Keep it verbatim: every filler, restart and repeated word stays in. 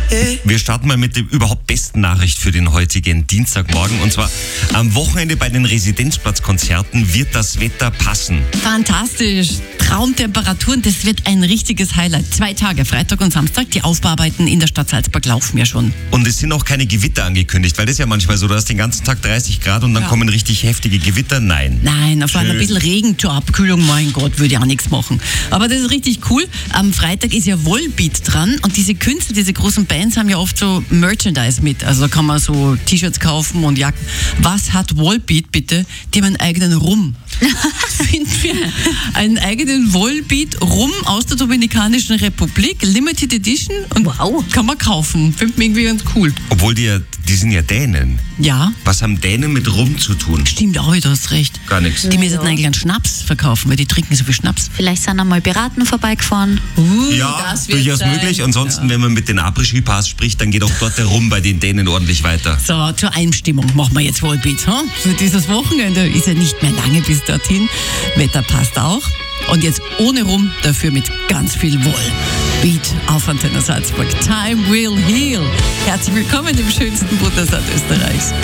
Wir starten mal mit der überhaupt besten Nachricht für den heutigen Dienstagmorgen. Und zwar am Wochenende bei den Residenzplatzkonzerten wird das Wetter passen. Fantastisch. Traumtemperaturen, das wird ein richtiges Highlight. Zwei Tage, Freitag und Samstag, die Aufbauarbeiten in der Stadt Salzburg laufen ja schon. Und es sind auch keine Gewitter angekündigt, weil das ist ja manchmal so, du hast den ganzen Tag dreißig Grad und dann Ja. kommen richtig heftige Gewitter. Nein. Nein, auf einmal ein Schön. bisschen Regen zur Abkühlung, mein Gott, würde ja auch nichts machen. Aber das ist richtig cool. Am Freitag ist ja Volbeat dran und diese Künstler, diese großen Bands haben ja oft so Merchandise mit. Also da kann man so T-Shirts kaufen und Jacken. Was hat Volbeat bitte? Die haben einen eigenen Rum. Finden wir einen eigenen Volbeat Rum aus der Dominikanischen Republik, Limited Edition und Wow. kann man kaufen. Findet man irgendwie ganz cool. Obwohl die ja, die sind ja Dänen. Ja, Was haben Dänen mit Rum zu tun? stimmt auch, du hast recht. Gar nichts. Die müssten eigentlich einen Schnaps verkaufen, weil die trinken so viel Schnaps. Vielleicht sind einmal Piraten vorbeigefahren. Uh, Ja, das wird durchaus sein. möglich. Ansonsten, wenn man mit den Après-Ski-Pass spricht, dann geht auch dort der Rum bei den Dänen ordentlich weiter. So, zur Einstimmung machen wir jetzt Volbeat. Hm? Für dieses Wochenende ist ja nicht mehr lange bis dorthin. Wetter passt auch. Und jetzt ohne Rum, dafür mit ganz viel Volbeat auf Antenne Salzburg. Time will heal. Herzlich willkommen im schönsten Bundesland Österreichs.